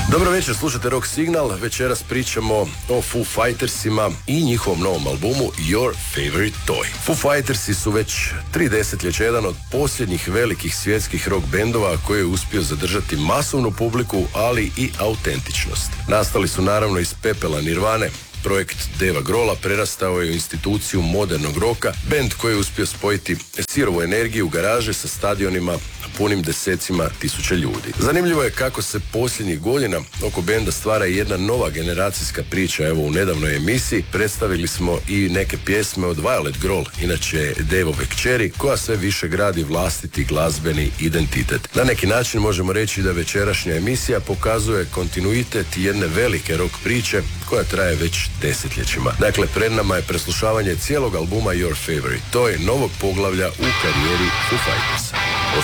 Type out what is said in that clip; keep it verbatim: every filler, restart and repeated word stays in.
Dobro večer, slušate Rock Signal. Večeras pričamo o Foo Fightersima i njihovom novom albumu Your Favorite Toy. Foo Fightersi su već tri desetljeća jedan od posljednjih velikih svjetskih rock bendova koji je uspio zadržati masovnu publiku, ali i autentičnost. Nastali su naravno iz pepela Nirvane. Projekt Deva Grohla prerastao je u instituciju modernog roka, bend koji je uspio spojiti sirovu energiju garaže sa stadionima punim desecima tisuća ljudi. Zanimljivo je kako se posljednjih godina oko benda stvara jedna nova generacijska priča. Evo, u nedavnoj emisiji predstavili smo i neke pjesme od Violet Grohl, inače Devove kćeri, koja sve više gradi vlastiti glazbeni identitet. Na neki način možemo reći da večerašnja emisija pokazuje kontinuitet jedne velike rock priče koja traje već desetljećima. Dakle, pred nama je preslušavanje cijelog albuma Your Favorite Toy, novog poglavlja u karijeri Foo Fightersa.